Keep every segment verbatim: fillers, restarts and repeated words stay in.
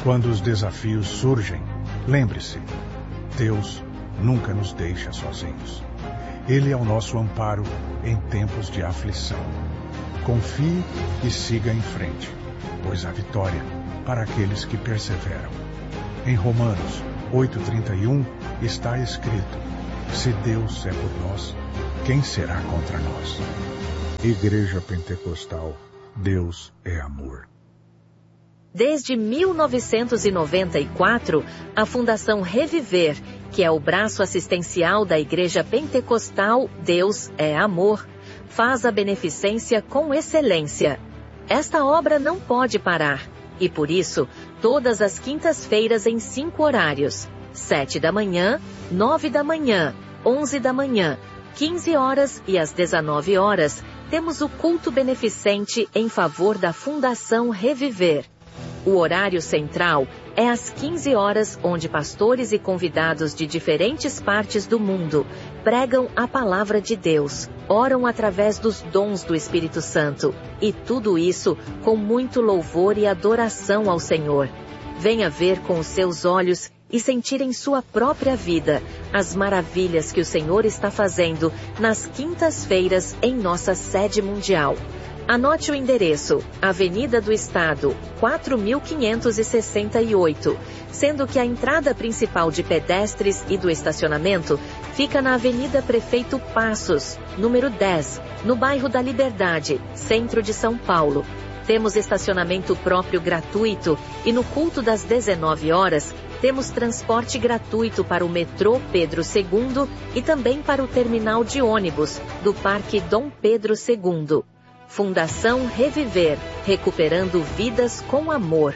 Quando os desafios surgem, lembre-se, Deus nunca nos deixa sozinhos. Ele é o nosso amparo em tempos de aflição. Confie e siga em frente, pois a vitória para aqueles que perseveram. Em Romanos oito, trinta e um está escrito: se Deus é por nós, quem será contra nós? Igreja Pentecostal, Deus é amor. Desde mil novecentos e noventa e quatro, a Fundação Reviver, que é o braço assistencial da Igreja Pentecostal Deus é Amor, faz a beneficência com excelência. Esta obra não pode parar, e por isso, todas as quintas-feiras em cinco horários, sete da manhã, nove da manhã, onze da manhã, quinze horas e às dezenove horas, temos o culto beneficente em favor da Fundação Reviver. O horário central é às quinze horas, onde pastores e convidados de diferentes partes do mundo pregam a palavra de Deus, oram através dos dons do Espírito Santo, e tudo isso com muito louvor e adoração ao Senhor. Venha ver com os seus olhos e sentir em sua própria vida as maravilhas que o Senhor está fazendo nas quintas-feiras em nossa sede mundial. Anote o endereço: Avenida do Estado, quatro mil quinhentos e sessenta e oito, sendo que a entrada principal de pedestres e do estacionamento fica na Avenida Prefeito Passos, número dez, no bairro da Liberdade, centro de São Paulo. Temos estacionamento próprio gratuito e no culto das dezenove horas, temos transporte gratuito para o metrô Pedro segundo e também para o terminal de ônibus do Parque Dom Pedro segundo. Fundação Reviver, recuperando vidas com amor.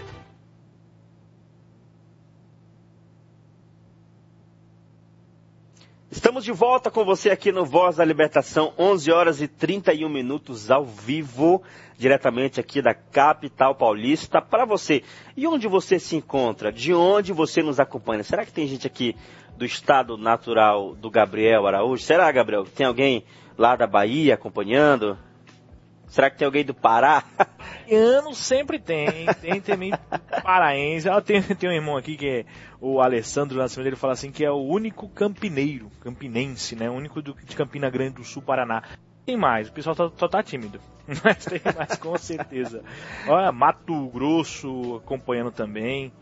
Estamos de volta com você aqui no Voz da Libertação, onze horas e trinta e um minutos ao vivo, diretamente aqui da capital paulista, para você. E onde você se encontra? De onde você nos acompanha? Será que tem gente aqui do estado natural do Gabriel Araújo? Será, Gabriel? Tem alguém lá da Bahia acompanhando? Será que tem alguém do Pará? Ano sempre tem, tem também paraense. Ela tem, tem um irmão aqui que é o Alessandro Nascimento, ele fala assim que é o único campineiro, campinense, né? O único do, de Campina Grande do Sul, Paraná. Tem mais, o pessoal só, só tá tímido, mas tem mais com certeza. Olha, Mato Grosso acompanhando também.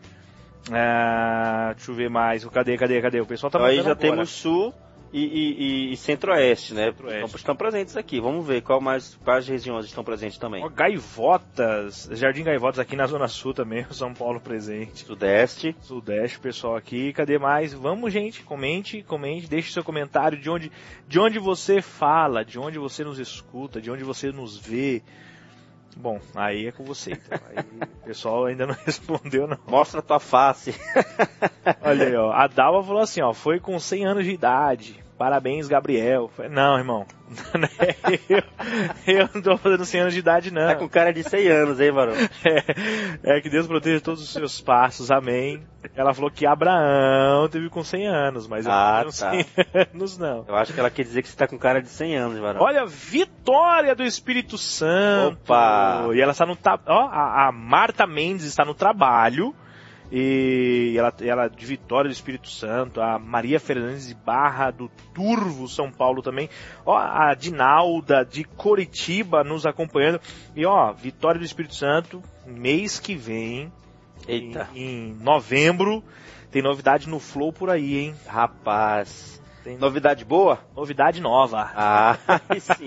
Ah, deixa eu ver mais, cadê, cadê, cadê? O pessoal tá mandando aí já agora. Temos Sul e, e, e Centro-Oeste, né? Centro-Oeste. Então, estão presentes aqui. Vamos ver qual mais, quais regiões estão presentes também. Ó, Gaivotas, Jardim Gaivotas aqui na Zona Sul também, São Paulo presente. Sudeste. Sudeste, pessoal aqui. Cadê mais? Vamos, gente, comente, comente, deixe seu comentário de onde, de onde você fala, de onde você nos escuta, de onde você nos vê. Bom, aí é com você. Então. Aí, o pessoal ainda não respondeu, não. Mostra a tua face. Olha aí, ó. A Dalva falou assim, ó. Foi com cem anos de idade. Parabéns, Gabriel. Não, irmão. eu, eu não tô fazendo cem anos de idade, não. Tá com cara de cem anos, hein, Varão? É, é que Deus proteja todos os seus passos. Amém. Ela falou que Abraão teve com cem anos, mas eu ah, não tenho tá. cem anos, não. Eu acho que ela quer dizer que você tá com cara de cem anos, Varão. Olha, vitória do Espírito Santo. Opa! E ela está no... Ta... Ó, a, a Marta Mendes está no trabalho. E ela, ela de Vitória do Espírito Santo, a Maria Fernandes de Barra do Turvo, São Paulo também, ó, a Dinalda de Coritiba nos acompanhando, e ó, Vitória do Espírito Santo, mês que vem, Eita. Em, em novembro, tem novidade no Flow por aí, hein? Rapaz... Tem novidade boa? Novidade nova. Ah, sim.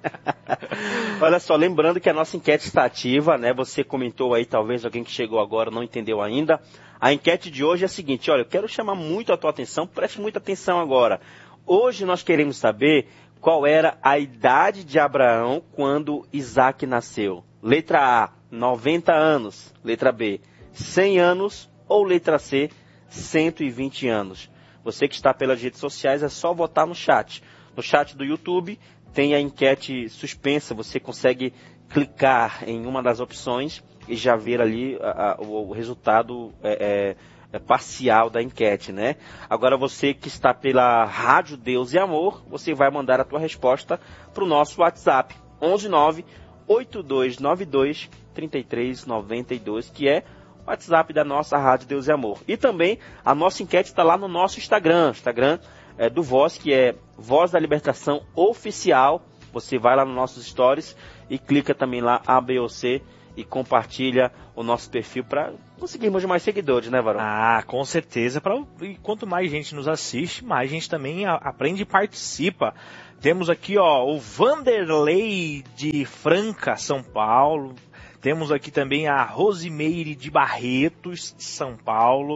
Olha só, lembrando que a nossa enquete está ativa, né? Você comentou aí, talvez alguém que chegou agora não entendeu ainda. A enquete de hoje é a seguinte, olha, eu quero chamar muito a tua atenção, preste muita atenção agora. Hoje nós queremos saber qual era a idade de Abraão quando Isaac nasceu. Letra A, noventa anos. Letra B, cem anos. Ou letra C, cento e vinte anos. Você que está pelas redes sociais, é só votar no chat. No chat do YouTube tem a enquete suspensa, você consegue clicar em uma das opções e já ver ali a, a, o, o resultado é, é, parcial da enquete, né? Agora você que está pela Rádio Deus e Amor, você vai mandar a tua resposta para o nosso WhatsApp, onze nove oito dois nove dois três três nove dois, que é WhatsApp da nossa Rádio Deus e Amor. E também a nossa enquete está lá no nosso Instagram, Instagram é, do Voz, que é Voz da Libertação Oficial. Você vai lá nos nossos stories e clica também lá A B O C e compartilha o nosso perfil para conseguirmos mais seguidores, né, Varão? Ah, com certeza. Pra, e quanto mais gente nos assiste, mais gente também a, aprende e participa. Temos aqui, ó, o Vanderlei de Franca, São Paulo. Temos aqui também a Rosimeire de Barretos, de São Paulo.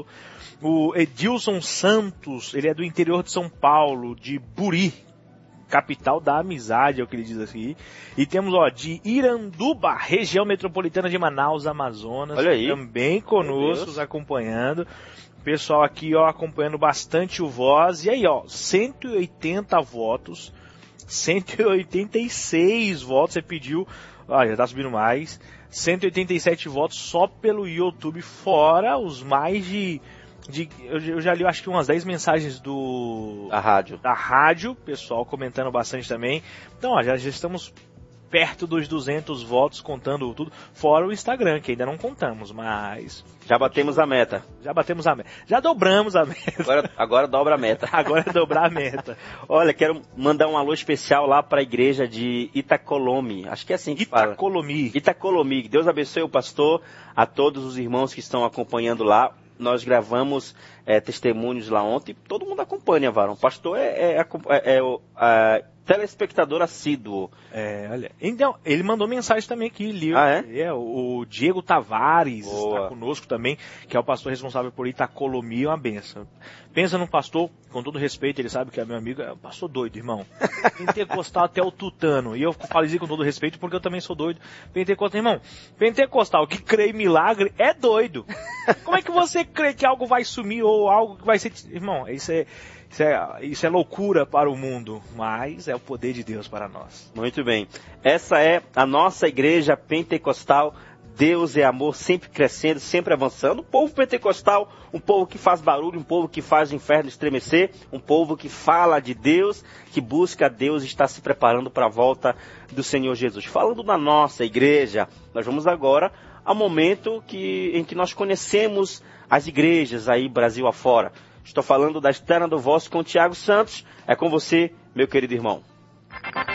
O Edilson Santos, ele é do interior de São Paulo, de Buri, capital da amizade, é o que ele diz aqui. E temos, ó, de Iranduba, região metropolitana de Manaus, Amazonas. Olha aí. Também conosco, nos acompanhando. Pessoal aqui, ó, acompanhando bastante o Voz. E aí, ó, cento e oitenta votos. cento e oitenta e seis votos, você pediu, ah, já tá subindo mais. cento e oitenta e sete votos só pelo YouTube, fora os mais de... De, eu, eu já li, acho que umas dez mensagens do da rádio, da rádio, pessoal comentando bastante também. Então, ó, já, já estamos perto dos duzentos votos, contando tudo, fora o Instagram, que ainda não contamos, mas... Já batemos a meta. Já batemos a meta. Já dobramos a meta. Agora, agora dobra a meta. Agora é dobrar a meta. Olha, quero mandar um alô especial lá para a igreja de Itacolomi. Acho que é assim que fala. Itacolomi. Itacolomi. Deus abençoe o pastor, a todos os irmãos que estão acompanhando lá. Nós gravamos é, testemunhos lá ontem, todo mundo acompanha, Varão. O pastor é, é, é, é o é, telespectador assíduo. É, olha. Então, ele mandou mensagem também aqui, Lio. Ah, é? é? O Diego Tavares Boa. Está conosco também, que é o pastor responsável por Itacolomi, é uma benção. Pensa num pastor, com todo respeito, ele sabe que é meu amigo, é um pastor doido, irmão. Pentecostal até o tutano. E eu falo isso com todo respeito porque eu também sou doido. Pentecostal, irmão, pentecostal que crê em milagre é doido. Como é que você crê que algo vai sumir ou algo que vai ser... Irmão, isso é, isso é, isso é loucura para o mundo, mas é o poder de Deus para nós. Muito bem. Essa é a nossa igreja pentecostal. Deus é amor, sempre crescendo, sempre avançando. Um povo pentecostal, um povo que faz barulho, um povo que faz o inferno estremecer, um povo que fala de Deus, que busca Deus e está se preparando para a volta do Senhor Jesus. Falando da nossa igreja, nós vamos agora ao momento que, em que nós conhecemos as igrejas aí, Brasil afora. Estou falando da Externa do Voz com o Tiago Santos. É com você, meu querido irmão.